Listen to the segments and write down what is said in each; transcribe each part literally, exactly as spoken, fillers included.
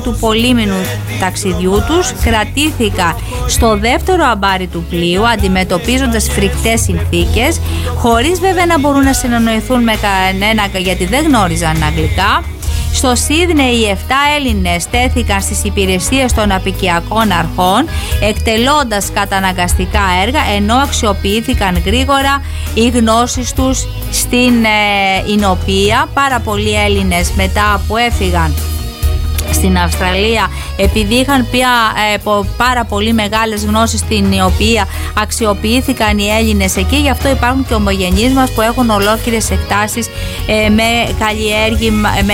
του πολύμηνου ταξιδιού τους κρατήθηκαν στο δεύτερο αμπάρι του πλοίου, αντιμετωπίζοντας φρικτές συνθήκες, χωρίς βέβαια να μπορούν να συνεννοηθούν με κανένα, γιατί δεν γνώριζαν αγγλικά. Στο Σίδνεϊ οι εφτά Έλληνες στέθηκαν στις υπηρεσίες των απικιακών αρχών, εκτελώντας καταναγκαστικά έργα, ενώ αξιοποιήθηκαν γρήγορα οι γνώσεις τους στην ε, Ινωπία. Πάρα πολλοί Έλληνες μετά που έφυγαν στην Αυστραλία, επειδή είχαν πια ε, πάρα πολύ μεγάλες γνώσεις στην οποία αξιοποιήθηκαν οι Έλληνες εκεί, γι' αυτό υπάρχουν και ομογενείς μας που έχουν ολόκληρες εκτάσεις ε, με καλλιέργημα, με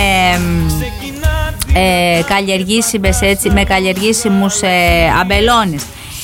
ε, καλλιεργήσιμες, έτσι, με καλλιεργήσιμους ε, αμπελώνες.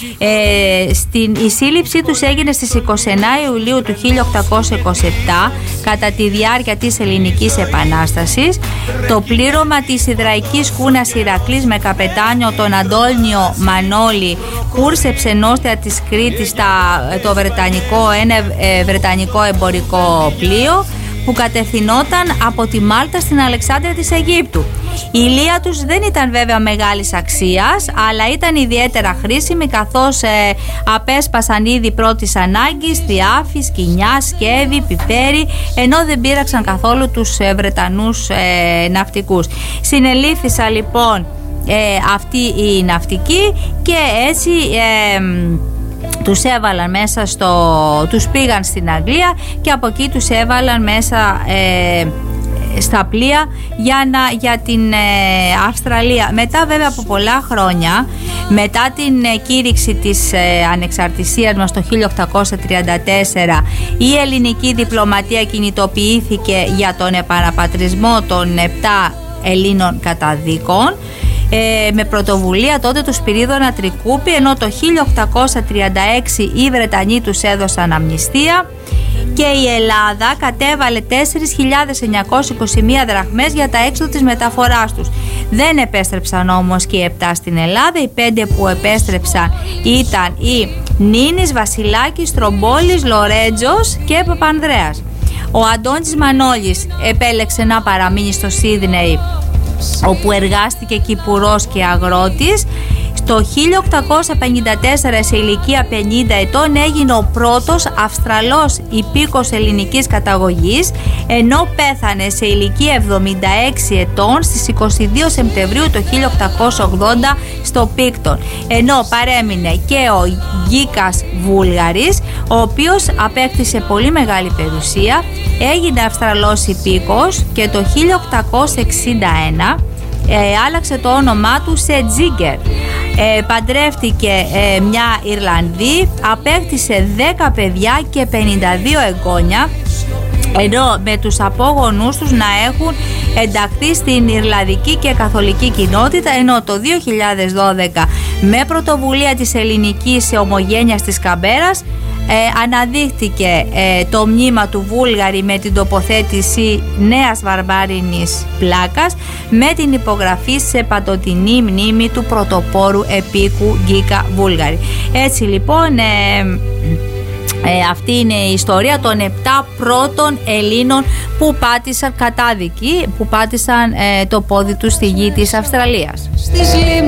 Ε, στην, η σύλληψή τους έγινε στις είκοσι εννέα Ιουλίου του χίλια οκτακόσια είκοσι επτά κατά τη διάρκεια της Ελληνικής Επανάστασης. Το πλήρωμα της Ιδραϊκής Κούνας Ηρακλής με καπετάνιο τον Αντώνιο Μανώλη κούρσεψε νόστια της Κρήτης τα, το βρετανικό, ένα ε, βρετανικό εμπορικό πλοίο που κατευθυνόταν από τη Μάλτα στην Αλεξάνδρεια της Αιγύπτου. Η ηλία τους δεν ήταν βέβαια μεγάλης αξίας, αλλά ήταν ιδιαίτερα χρήσιμη, καθώς ε, απέσπασαν ήδη πρώτης ανάγκης, θιάφη, σκοινιά, σκεύη, πιπέρι, ενώ δεν πείραξαν καθόλου τους ε, Βρετανούς ε, ναυτικούς. Συνελήφθησαν λοιπόν ε, αυτοί οι ναυτικοί και έτσι ε, τους έβαλαν μέσα στο... τους πήγαν στην Αγγλία και από εκεί τους έβαλαν μέσα ε, στα πλοία για, να, για την ε, Αυστραλία. Μετά βέβαια από πολλά χρόνια, μετά την ε, κήρυξη της ε, ανεξαρτησίας μας το χίλια οκτακόσια τριάντα τέσσερα, η ελληνική διπλωματία κινητοποιήθηκε για τον επαναπατρισμό των επτά Ελλήνων καταδίκων Ε, με πρωτοβουλία τότε του Σπυρίδωνα Τρικούπη, ενώ το χίλια οκτακόσια τριάντα έξι οι Βρετανοί τους έδωσαν αμνηστία και η Ελλάδα κατέβαλε τέσσερις χιλιάδες εννιακόσιες είκοσι μία δραχμές για τα έξοδα της μεταφοράς τους. Δεν επέστρεψαν όμως και οι επτά στην Ελλάδα. Οι πέντε που επέστρεψαν ήταν οι Νίνης, Βασιλάκης, Τρομπόλης, Λορέτζος και Παπανδρέας. Ο Αντώνης Μανώλης επέλεξε να παραμείνει στο Σίδνεϊ, όπου εργάστηκε κυπουρός και αγρότης. Το χίλια οκτακόσια πενήντα τέσσερα, σε ηλικία πενήντα ετών, έγινε ο πρώτος Αυστραλός υπήκος ελληνικής καταγωγής, ενώ πέθανε σε ηλικία εβδομήντα έξι ετών στις είκοσι δύο Σεπτεμβρίου το χίλια οκτακόσια ογδόντα στο Πίκτον, ενώ παρέμεινε και ο Γκίκας Βούλγαρης, ο οποίος απέκτησε πολύ μεγάλη περιουσία, έγινε Αυστραλός υπήκος και το χίλια οκτακόσια εξήντα ένα ε, άλλαξε το όνομά του σε Τζίγκερ. Ε, παντρεύτηκε ε, μια Ιρλανδή, απέκτησε δέκα παιδιά και πενήντα δύο εγγόνια, ενώ με τους απόγονούς τους να έχουν ενταχθεί στην Ιρλανδική και Καθολική κοινότητα, ενώ το δύο χιλιάδες δώδεκα με πρωτοβουλία της ελληνικής ομογένειας της Καμπέρας ε, αναδείχθηκε ε, το μνήμα του Βούλγαρη με την τοποθέτηση νέας βαρβάρινης πλάκας, με την υπογραφή σε παντοτινή μνήμη του πρωτοπόρου επίκου Γκίκα Βούλγαρη. Έτσι λοιπόν ε, Ε, αυτή είναι η ιστορία των επτά πρώτων Ελλήνων που πάτησαν κατάδικοι, που πάτησαν ε, το πόδι τους στη γη της Αυστραλίας.